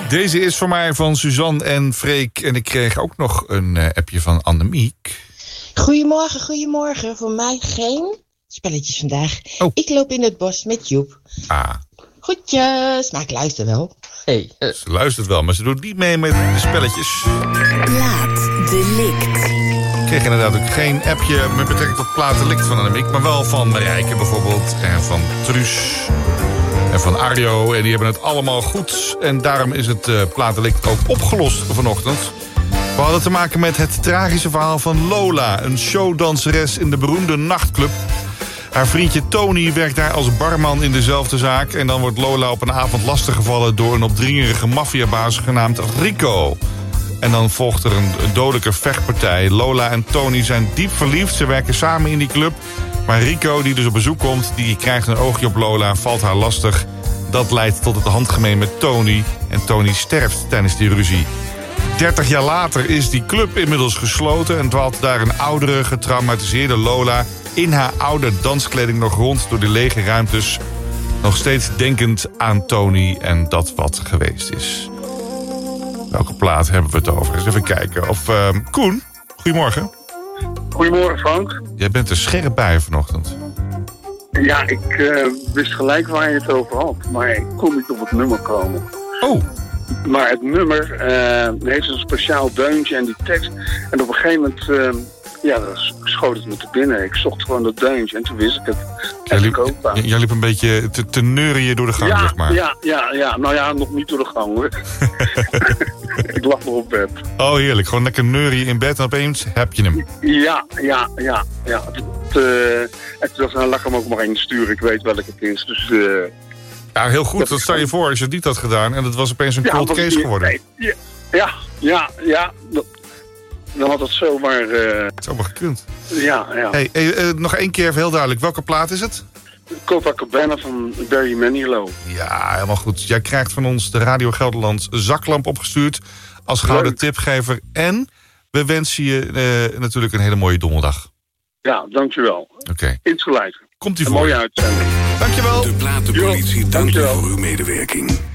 Deze is voor mij van Suzanne en Freek. En ik kreeg ook nog een appje van Annemiek. Goedemorgen. Voor mij geen spelletjes vandaag. Oh. Ik loop in het bos met Joep. Goedjes, maar ik luister wel. Hey. Ze luistert wel, maar ze doet niet mee met de spelletjes. Plaat Delict. Ik kreeg inderdaad ook geen appje met betrekking tot Plaat Delict van Annemiek, maar wel van Marijke bijvoorbeeld. En van Truus. En van Arjo. En die hebben het allemaal goed. En daarom is het Plaat Delict ook opgelost vanochtend. We hadden te maken met het tragische verhaal van Lola. Een showdanseres in de beroemde nachtclub. Haar vriendje Tony werkt daar als barman in dezelfde zaak. En dan wordt Lola op een avond lastiggevallen door een opdringerige maffiabaas genaamd Rico. En dan volgt er een dodelijke vechtpartij. Lola en Tony zijn diep verliefd. Ze werken samen in die club. Maar Rico, die dus op bezoek komt, die krijgt een oogje op Lola en valt haar lastig. Dat leidt tot het handgemeen met Tony. En Tony sterft tijdens die ruzie. 30 jaar later is die club inmiddels gesloten en dwaalt daar een oudere, getraumatiseerde Lola in haar oude danskleding nog rond door de lege ruimtes. Nog steeds denkend aan Tony en dat wat geweest is. Welke plaat hebben we het over? Eens even kijken. Of Koen, goedemorgen. Goedemorgen Frank. Jij bent er scherp bij vanochtend. Ja, ik wist gelijk waar je het over had, maar ik kon niet op het nummer komen. Oh. Maar het nummer heeft een speciaal deuntje en die tekst. En op een gegeven moment schoot het me te binnen. Ik zocht gewoon dat deuntje en toen wist ik het. Jij liep een beetje te neurien door de gang, zeg maar. Ja. Nou ja, nog niet door de gang, hoor. Ik lag nog op bed. Oh, heerlijk. Gewoon lekker neurien in bed en opeens heb je hem. Ja. En toen dacht ik, nou, laat ik hem ook maar insturen. Ik weet welke het is, dus... Ja, heel goed. Dat stel je voor als je het niet had gedaan en het was opeens een cold case geworden. Ja. Dan had het zomaar... Zomaar gekund. Ja. Hey, nog één keer even heel duidelijk. Welke plaat is het? Copacabana van Barry Manilow. Ja, helemaal goed. Jij krijgt van ons de Radio Gelderland zaklamp opgestuurd als gouden tipgever. En we wensen je natuurlijk een hele mooie donderdag. Ja, dankjewel. Oké. Insgelijks. Komt-ie voor. Een mooie uitzending. Dankjewel. De Platenpolitie dankt u voor uw medewerking.